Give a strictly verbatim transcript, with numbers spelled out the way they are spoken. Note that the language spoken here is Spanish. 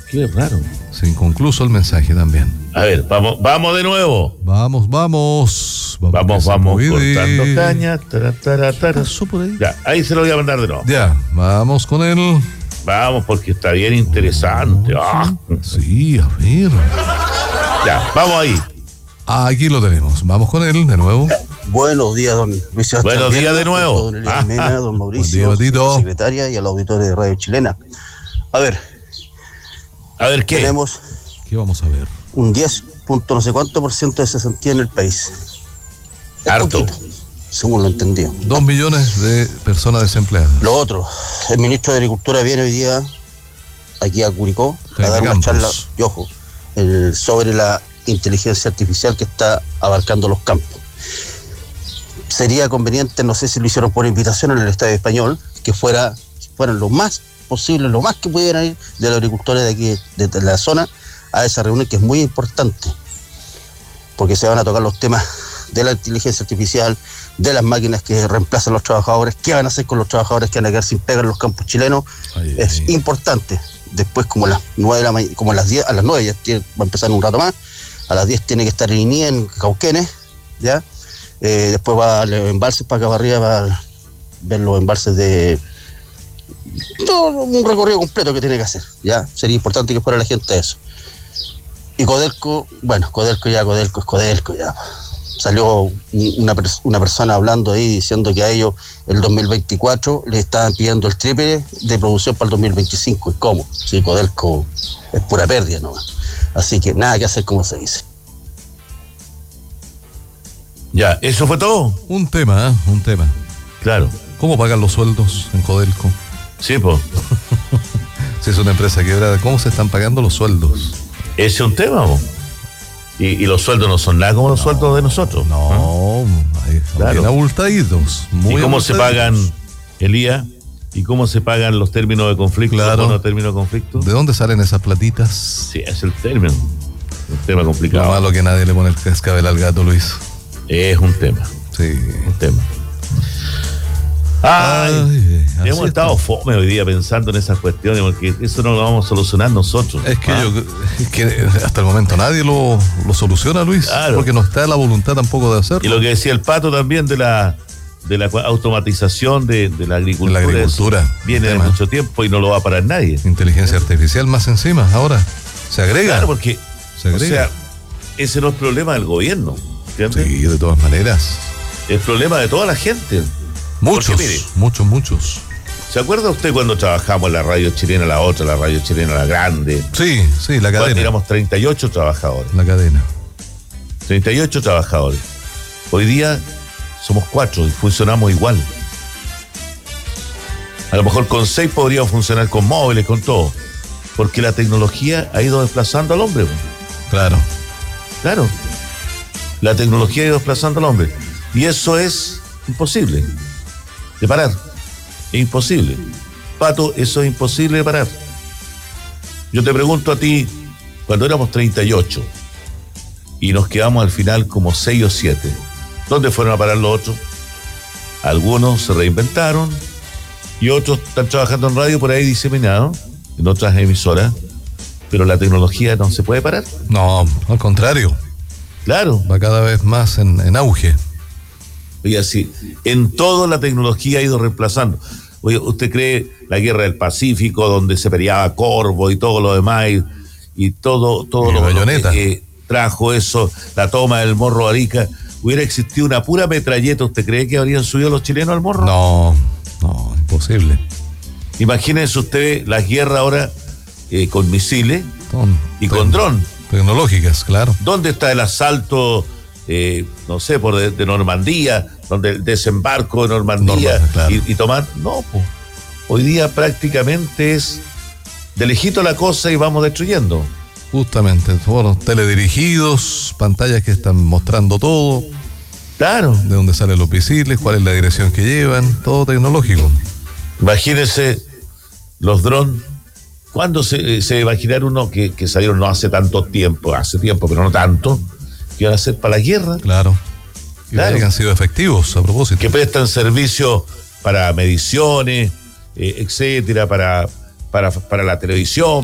Qué raro. Sí, inconcluso el mensaje también. A ver, vamos, vamos de nuevo. Vamos, vamos. Vamos, vamos, cortando puede. caña. Tara, tara, tara. Pasó por ahí. Ya, ahí se lo voy a mandar de nuevo. Ya, vamos con él. Vamos, porque está bien interesante. Ah. Sí, a ver. Ya, vamos ahí. Aquí lo tenemos. Vamos con él de nuevo. Buenos días, don Luis Sebastián. Buenos días de nuevo. Don Elías Mena, don Mauricio, Buen día, Tito. secretaria y al auditorio de Radio Chilena. A ver, A ver, ¿qué? tenemos ¿Qué vamos a ver? un diez punto no sé cuánto por ciento de cesantía en el país. Es Harto. poquito, según lo entendido. Dos millones de personas desempleadas. Lo otro, el ministro de Agricultura viene hoy día aquí a Curicó a Jaime dar una Campos. charla, y ojo, el- sobre la inteligencia artificial que está abarcando los campos. Sería conveniente, no sé si lo hicieron por invitación en el Estadio Español, que fuera, fueran lo más posible, lo más que pudieran ir de los agricultores de aquí, de, de la zona, a esa reunión que es muy importante, porque se van a tocar los temas de la inteligencia artificial, de las máquinas que reemplazan a los trabajadores, qué van a hacer con los trabajadores que van a quedar sin pega en los campos chilenos. Ay, Es ay. importante. Después, como a las nueve de la ma- como a las diez, a las nueve ya tiene- va a empezar un rato más, a las diez tiene que estar en Iní, en Cauquenes, ¿ya? Eh, después va a los embalses para acá para arriba, va a ver los embalses de... Todo un recorrido completo que tiene que hacer, ¿ya? Sería importante que fuera la gente a eso. Y Codelco, bueno, Codelco ya, Codelco es Codelco ya. Salió un- una, pers- una persona hablando ahí diciendo que a ellos el dos mil veinticuatro le estaban pidiendo el triple de producción para el dos mil veinticinco. ¿Y cómo? Si Codelco es pura pérdida nomás. Así que nada que hacer, como se dice. Ya, ¿eso fue todo? Un tema, ¿eh? Un tema. Claro. ¿Cómo pagan los sueldos en Codelco? Sí, pues. Si es una empresa quebrada, ¿cómo se están pagando los sueldos? Ese es un tema, po. Y, y los sueldos no son nada como los sueldos de nosotros. No, hay, Claro. bien abultaditos. Muy ¿Y cómo se abultaditos. pagan, Elías? ¿Y cómo se pagan los términos de conflicto? Claro. ¿Los bonos de términos de conflicto? ¿De dónde salen esas platitas? Sí, es el término. Un tema Lo complicado. malo que nadie le pone el cascabel al gato, Luis. Es un tema. Sí. Un tema. Ay, Ay, así hemos estado está. fome hoy día pensando en esas cuestiones, porque eso no lo vamos a solucionar nosotros. Es que ¿ah? yo es que hasta el momento nadie lo, lo soluciona, Luis. Claro. Porque no está la voluntad tampoco de hacerlo. Y lo que decía el Pato también de la de la automatización de, de la agricultura. De la agricultura, eso viene de tema. mucho tiempo y no lo va a parar nadie. Inteligencia artificial más encima, ahora. Se agrega. Claro, porque Se o agrega. sea, ese no es problema del gobierno, ¿entiendes? Sí, de todas maneras. Es problema de toda la gente. Muchos, Porque, mire, muchos, muchos. ¿se acuerda usted cuando trabajamos en la radio chilena, la otra, la radio chilena, la grande? Sí, sí, la Cuando cadena. éramos treinta y ocho trabajadores. La cadena. treinta y ocho trabajadores. Hoy día somos cuatro y funcionamos igual. A lo mejor con seis podríamos funcionar con móviles, con todo. Porque la tecnología ha ido desplazando al hombre. Claro. Claro. La tecnología ha ido desplazando al hombre. Y eso es imposible de parar. Es imposible. Pato, eso es imposible de parar. Yo te pregunto a ti, cuando éramos treinta y ocho y nos quedamos al final como seis o siete, ¿dónde fueron a parar los otros? Algunos se reinventaron y otros están trabajando en radio por ahí diseminados, en otras emisoras, pero la tecnología no se puede parar. No, al contrario. Claro. Va cada vez más en, en auge. Y así, en todo la tecnología ha ido reemplazando. Oye, ¿usted cree la guerra del Pacífico, donde se peleaba Corvo y todo lo demás, y, y todo, todo Y lo, lo bayoneta. que eh, trajo eso, la toma del Morro Arica, hubiera existido una pura metralleta, ¿usted cree que habrían subido los chilenos al morro? No, no, imposible. Imagínense usted las guerras ahora eh, con misiles Son y con dron. Tecnológicas, claro. ¿Dónde está el asalto, eh, no sé, por de, de Normandía, donde el desembarco de Normandía Normal, claro. y, y tomar? No, pues. Hoy día prácticamente es de lejito la cosa y vamos destruyendo. Justamente, bueno, teledirigidos, pantallas que están mostrando todo, Claro. de dónde salen los misiles, cuál es la dirección que llevan, todo tecnológico. Imagínense los drones. ¿Cuándo se, se imaginaron uno que, que salieron no hace tanto tiempo, hace tiempo, pero no tanto, que iban a ser para la guerra? Claro. Y Claro. que han sido efectivos a propósito. Que prestan servicio para mediciones, eh, etcétera, para, para, para la televisión,